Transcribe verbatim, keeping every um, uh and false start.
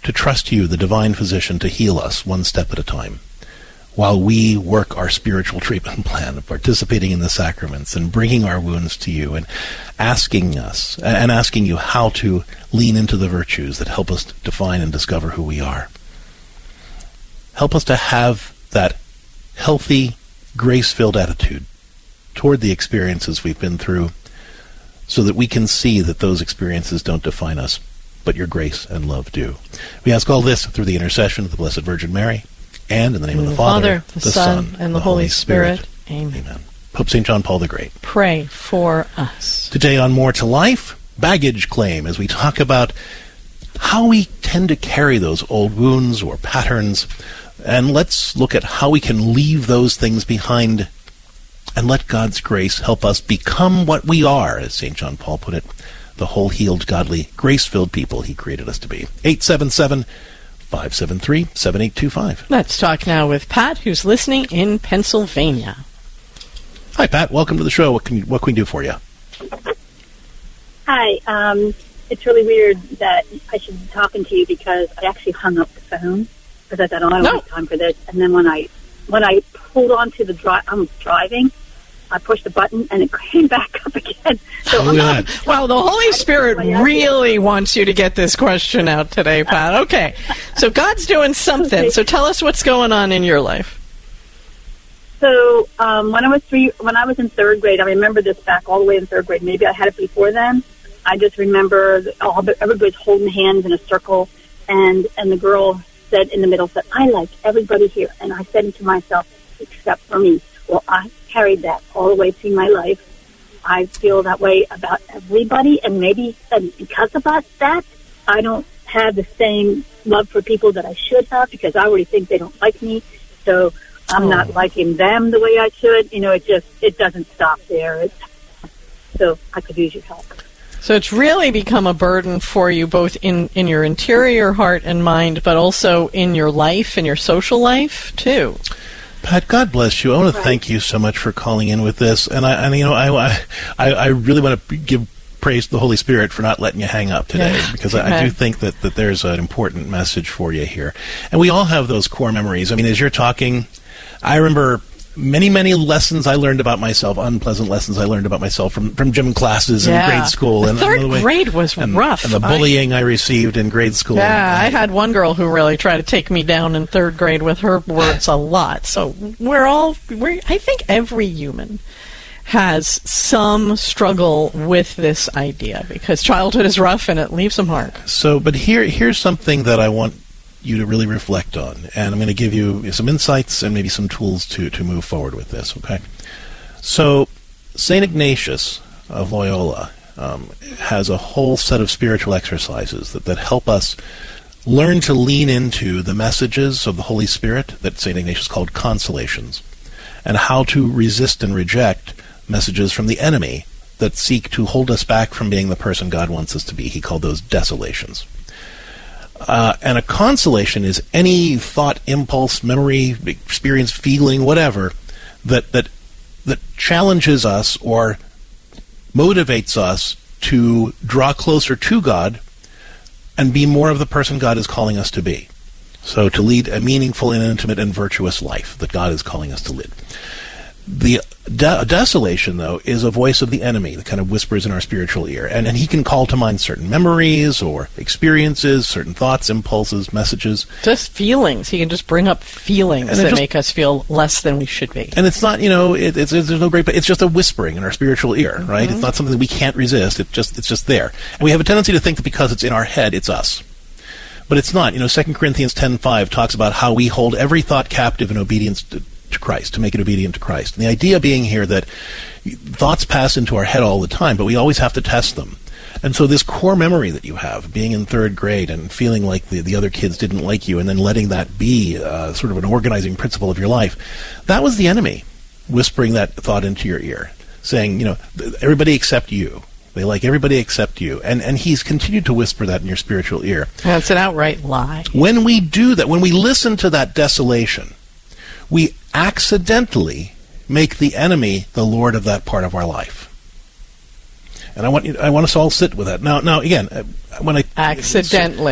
to trust you, the divine physician, to heal us one step at a time, while we work our spiritual treatment plan of participating in the sacraments and bringing our wounds to you and asking us, and asking you how to lean into the virtues that help us define and discover who we are. Help us to have that healthy, grace-filled attitude toward the experiences we've been through, so that we can see that those experiences don't define us, but your grace and love do. We ask all this through the intercession of the Blessed Virgin Mary, and in the name in of the, the Father, Father, the, the Son, Son, and the Holy Spirit. Spirit. Amen. Amen. Pope Saint John Paul the Great, pray for us. Today on More to Life, baggage claim, as we talk about how we tend to carry those old wounds or patterns, and let's look at how we can leave those things behind and let God's grace help us become what we are, as Saint John Paul put it, the whole healed, godly, grace-filled people he created us to be. eight seven seven, five seven three, seven eight two five. Let's talk now with Pat, who's listening in Pennsylvania. Hi, Pat. Welcome to the show. What can you, what can we do for you? Hi. Um, it's really weird that I should be talking to you because I actually hung up the phone because I thought, oh, I don't no. have time for this. And then when I when I pulled onto the drive, I'm driving. I pushed the button, and it came back up again. So oh, God. Well, the Holy Spirit really wants you to get this question out today, Pat. Okay. So God's doing something. Okay. So tell us what's going on in your life. So um, when I was three, when I was in third grade, I remember this back all the way in third grade. Maybe I had it before then. I just remember that all everybody's holding hands in a circle, and, and the girl said in the middle, said, I like everybody here. And I said to myself, except for me. Well, I carried that all the way through my life. I feel that way about everybody, and maybe and because of that, I don't have the same love for people that I should have because I already think they don't like me. So I'm oh. not liking them the way I should. You know, it just it doesn't stop there. It's, so I could use your help. So it's really become a burden for you both in, in your interior heart and mind, but also in your life and your social life, too. Pat, God bless you. I want to right. thank you so much for calling in with this. And, I, and you know, I, I, I really want to give praise to the Holy Spirit for not letting you hang up today, yeah. because I, I do think that, that there's an important message for you here. And we all have those core memories. I mean, as you're talking, I remember many, many lessons I learned about myself, unpleasant lessons I learned about myself from, from gym classes yeah. in grade school. The and third and the way, grade was and, rough. And the bullying I, I received in grade school. Yeah, I, I had one girl who really tried to take me down in third grade with her words a lot. So we're all, we're, I think every human has some struggle with this idea because childhood is rough and it leaves a mark. So, but here, here's something that I want you to really reflect on, and I'm going to give you some insights and maybe some tools to, to move forward with this, okay? So, Saint Ignatius of Loyola um, has a whole set of spiritual exercises that, that help us learn to lean into the messages of the Holy Spirit that Saint Ignatius called consolations, and how to resist and reject messages from the enemy that seek to hold us back from being the person God wants us to be. He called those desolations. Uh, and a consolation is any thought, impulse, memory, experience, feeling, whatever, that that that challenges us or motivates us to draw closer to God and be more of the person God is calling us to be. So to lead a meaningful and intimate and virtuous life that God is calling us to lead. The de- desolation, though, is a voice of the enemy that kind of whispers in our spiritual ear. And, and he can call to mind certain memories or experiences, certain thoughts, impulses, messages. Just feelings. He can just bring up feelings that just make us feel less than we should be. And it's not, you know, it, it's, it's there's no great, but it's just a whispering in our spiritual ear, right? Mm-hmm. It's not something that we can't resist. It just it's just there. And we have a tendency to think that because it's in our head, it's us. But it's not. You know, Second Corinthians ten five talks about how we hold every thought captive in obedience to to Christ, to make it obedient to Christ. And the idea being here that thoughts pass into our head all the time, but we always have to test them. And so this core memory that you have, being in third grade and feeling like the, the other kids didn't like you, and then letting that be uh, sort of an organizing principle of your life, that was the enemy whispering that thought into your ear, saying, you know, everybody except you. They like everybody except you. And and he's continued to whisper that in your spiritual ear. That's an outright lie. When we do that, when we listen to that desolation, we accidentally make the enemy the Lord of that part of our life. And I want you, I want us to all sit with that. Now, now again, when I accidentally.